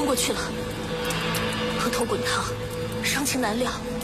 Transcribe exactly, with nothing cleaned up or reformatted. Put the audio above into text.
昏过去了。河头滚烫，伤情难料。